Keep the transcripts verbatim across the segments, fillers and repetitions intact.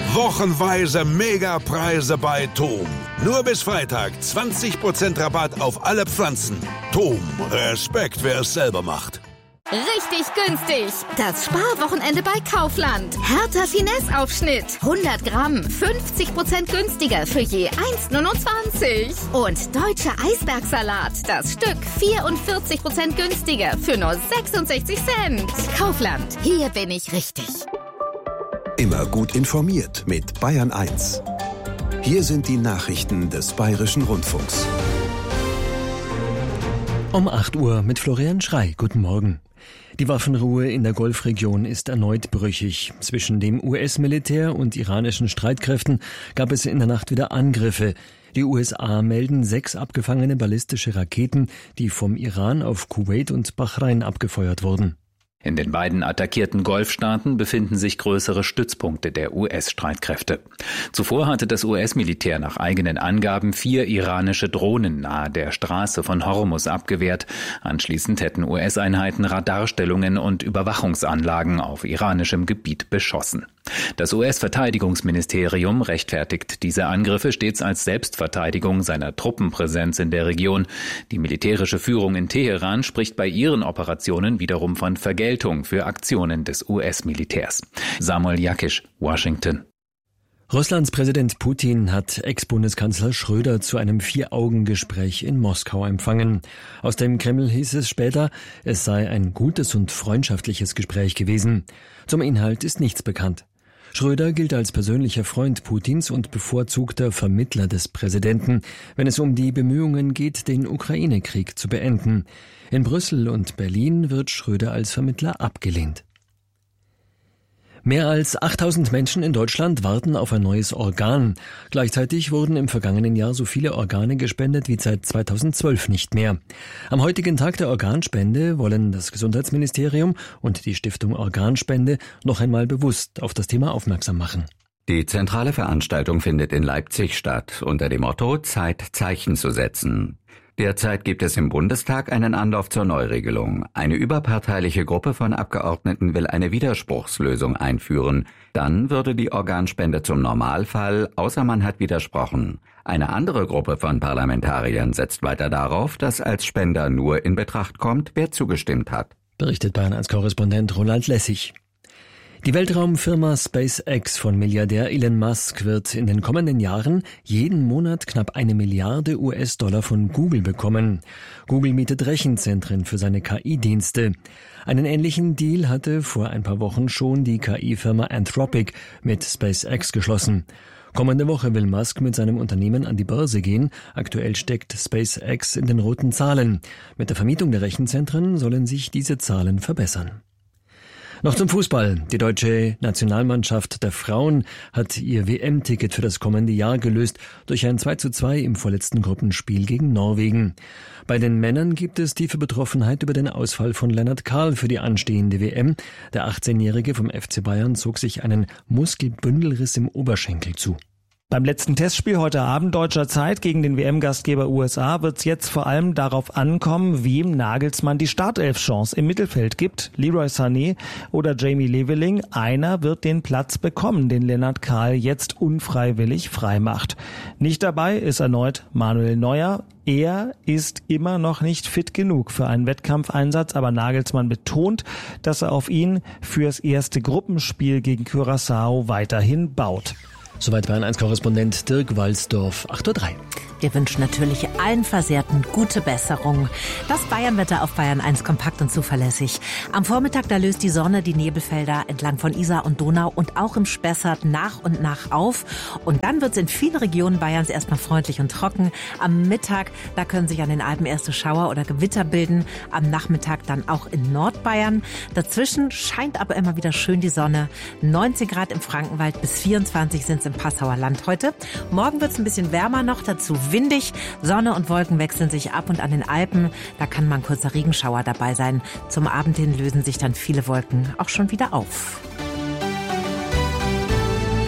Wochenweise Megapreise bei Thom. Nur bis Freitag zwanzig Prozent Rabatt auf alle Pflanzen. Thom, Respekt, wer es selber macht. Richtig günstig. Das Sparwochenende bei Kaufland. Hertha Finesse-Aufschnitt. hundert Gramm, fünfzig Prozent günstiger für je eins Komma neunundzwanzig. Und deutscher Eisbergsalat. Das Stück vierundvierzig Prozent günstiger für nur sechsundsechzig Cent. Kaufland. Hier bin ich richtig. Immer gut informiert mit Bayern eins. Hier sind die Nachrichten des Bayerischen Rundfunks. Um acht Uhr mit Florian Schrey. Guten Morgen. Die Waffenruhe in der Golfregion ist erneut brüchig. Zwischen dem U S-Militär und iranischen Streitkräften gab es in der Nacht wieder Angriffe. Die U S A melden sechs abgefangene ballistische Raketen, die vom Iran auf Kuwait und Bahrain abgefeuert wurden. In den beiden attackierten Golfstaaten befinden sich größere Stützpunkte der U S-Streitkräfte. Zuvor hatte das U S-Militär nach eigenen Angaben vier iranische Drohnen nahe der Straße von Hormuz abgewehrt. Anschließend hätten U S-Einheiten Radarstellungen und Überwachungsanlagen auf iranischem Gebiet beschossen. Das U S-Verteidigungsministerium rechtfertigt diese Angriffe stets als Selbstverteidigung seiner Truppenpräsenz in der Region. Die militärische Führung in Teheran spricht bei ihren Operationen wiederum von Vergeltung für Aktionen des U S-Militärs. Samuel Jakisch, Washington. Russlands Präsident Putin hat Ex-Bundeskanzler Schröder zu einem Vier-Augen-Gespräch in Moskau empfangen. Aus dem Kreml hieß es später, es sei ein gutes und freundschaftliches Gespräch gewesen. Zum Inhalt ist nichts bekannt. Schröder gilt als persönlicher Freund Putins und bevorzugter Vermittler des Präsidenten, wenn es um die Bemühungen geht, den Ukraine-Krieg zu beenden. In Brüssel und Berlin wird Schröder als Vermittler abgelehnt. Mehr als achttausend Menschen in Deutschland warten auf ein neues Organ. Gleichzeitig wurden im vergangenen Jahr so viele Organe gespendet wie seit zweitausendzwölf nicht mehr. Am heutigen Tag der Organspende wollen das Gesundheitsministerium und die Stiftung Organspende noch einmal bewusst auf das Thema aufmerksam machen. Die zentrale Veranstaltung findet in Leipzig statt, unter dem Motto Zeit, Zeichen zu setzen. Derzeit gibt es im Bundestag einen Anlauf zur Neuregelung. Eine überparteiliche Gruppe von Abgeordneten will eine Widerspruchslösung einführen. Dann würde die Organspende zum Normalfall, außer man hat widersprochen. Eine andere Gruppe von Parlamentariern setzt weiter darauf, dass als Spender nur in Betracht kommt, wer zugestimmt hat. Berichtet Bayern eins Korrespondent Roland Lessig. Die Weltraumfirma SpaceX von Milliardär Elon Musk wird in den kommenden Jahren jeden Monat knapp eine Milliarde U S-Dollar von Google bekommen. Google mietet Rechenzentren für seine K I-Dienste. Einen ähnlichen Deal hatte vor ein paar Wochen schon die K I-Firma Anthropic mit SpaceX geschlossen. Kommende Woche will Musk mit seinem Unternehmen an die Börse gehen. Aktuell steckt SpaceX in den roten Zahlen. Mit der Vermietung der Rechenzentren sollen sich diese Zahlen verbessern. Noch zum Fußball. Die deutsche Nationalmannschaft der Frauen hat ihr W M-Ticket für das kommende Jahr gelöst durch ein zwei zu zwei im vorletzten Gruppenspiel gegen Norwegen. Bei den Männern gibt es tiefe Betroffenheit über den Ausfall von Lennart Kahl für die anstehende W M. Der achtzehnjährige vom F C Bayern zog sich einen Muskelbündelriss im Oberschenkel zu. Beim letzten Testspiel heute Abend deutscher Zeit gegen den W M-Gastgeber U S A wird es jetzt vor allem darauf ankommen, wem Nagelsmann die Startelf-Chance im Mittelfeld gibt. Leroy Sané oder Jamie Leveling. Einer wird den Platz bekommen, den Lennart Kahl jetzt unfreiwillig freimacht. Nicht dabei ist erneut Manuel Neuer. Er ist immer noch nicht fit genug für einen Wettkampfeinsatz, aber Nagelsmann betont, dass er auf ihn fürs erste Gruppenspiel gegen Curaçao weiterhin baut. Soweit Bayern eins Korrespondent Dirk Walsdorf, acht Uhr drei. Wir wünschen natürlich allen Versehrten gute Besserung. Das Bayernwetter auf Bayern eins kompakt und zuverlässig. Am Vormittag, da löst die Sonne die Nebelfelder entlang von Isar und Donau und auch im Spessart nach und nach auf. Und dann wird es in vielen Regionen Bayerns erstmal freundlich und trocken. Am Mittag, da können sich an den Alpen erste Schauer oder Gewitter bilden. Am Nachmittag dann auch in Nordbayern. Dazwischen scheint aber immer wieder schön die Sonne. neunzehn Grad im Frankenwald bis vierundzwanzig sind es im Passauer Land heute. Morgen wird es ein bisschen wärmer noch, dazu windig. Sonne und Wolken wechseln sich ab und an den Alpen, da kann mal ein kurzer Regenschauer dabei sein. Zum Abend hin lösen sich dann viele Wolken auch schon wieder auf.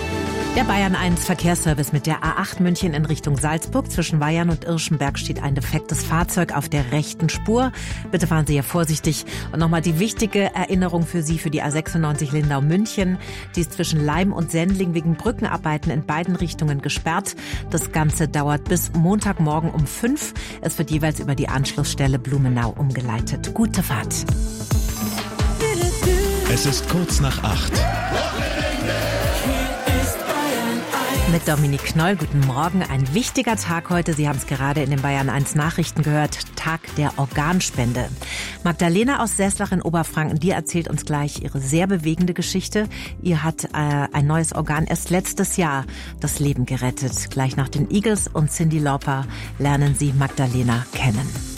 Der Bayern eins Verkehrsservice mit der A acht München in Richtung Salzburg. Zwischen Weyern und Irschenberg steht ein defektes Fahrzeug auf der rechten Spur. Bitte fahren Sie hier vorsichtig. Und nochmal die wichtige Erinnerung für Sie für die A sechsundneunzig Lindau-München. Die ist zwischen Leim und Sendling wegen Brückenarbeiten in beiden Richtungen gesperrt. Das Ganze dauert bis Montagmorgen um fünf. Es wird jeweils über die Anschlussstelle Blumenau umgeleitet. Gute Fahrt. Es ist kurz nach acht. Mit Dominique Knoll, guten Morgen. Ein wichtiger Tag heute. Sie haben es gerade in den Bayern eins Nachrichten gehört. Tag der Organspende. Magdalena aus Seslach in Oberfranken, die erzählt uns gleich ihre sehr bewegende Geschichte. Ihr hat äh, ein neues Organ erst letztes Jahr das Leben gerettet. Gleich nach den Eagles und Cyndi Lauper lernen Sie Magdalena kennen.